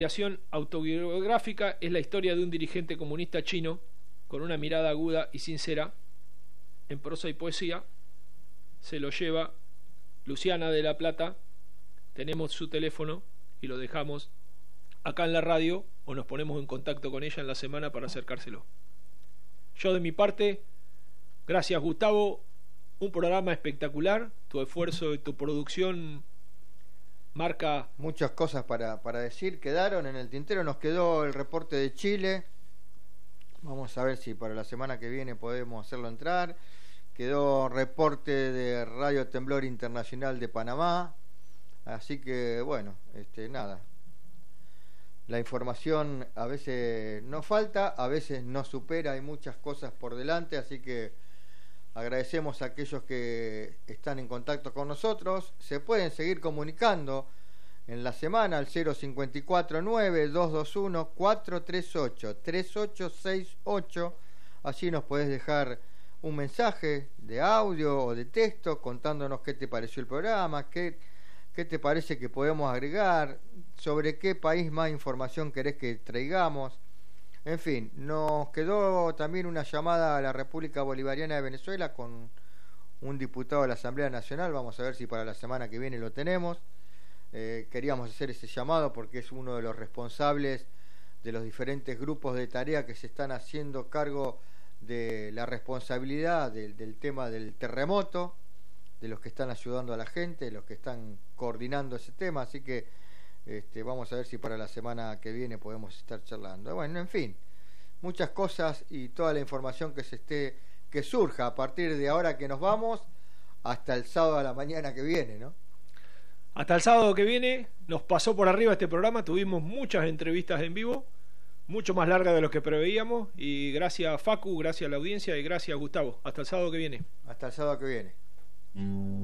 Creación autobiográfica es la historia de un dirigente comunista chino con una mirada aguda y sincera en prosa y poesía. Se lo lleva Luciana de la Plata. Tenemos su teléfono y lo dejamos acá en la radio o nos ponemos en contacto con ella en la semana para acercárselo. Yo de mi parte, gracias Gustavo, un programa espectacular, tu esfuerzo y tu producción marca muchas cosas para decir. Quedaron en el tintero, nos quedó el reporte de Chile, vamos a ver si para la semana que viene podemos hacerlo entrar. Quedó reporte de Radio Temblor Internacional de Panamá, así que bueno, nada, la información a veces no falta, a veces no supera, hay muchas cosas por delante, así que agradecemos a aquellos que están en contacto con nosotros. Se pueden seguir comunicando en la semana al 054-9-221-438-3868. Allí nos podés dejar un mensaje de audio o de texto contándonos qué te pareció el programa, qué te parece que podemos agregar, sobre qué país más información querés que traigamos. En fin, nos quedó también una llamada a la República Bolivariana de Venezuela con un diputado de la Asamblea Nacional. Vamos a ver si para la semana que viene lo tenemos. Queríamos hacer ese llamado porque es uno de los responsables de los diferentes grupos de tarea que se están haciendo cargo de la responsabilidad del tema del terremoto, de los que están ayudando a la gente, de los que están coordinando ese tema. Así que vamos a ver si para la semana que viene podemos estar charlando. Bueno, en fin, muchas cosas y toda la información que surja a partir de ahora que nos vamos hasta el sábado a la mañana que viene, ¿no? Hasta el sábado que viene nos pasó por arriba este programa, tuvimos muchas entrevistas en vivo, mucho más largas de lo que preveíamos, y gracias Facu, gracias a la audiencia y gracias Gustavo. Hasta el sábado que viene. Hasta el sábado que viene.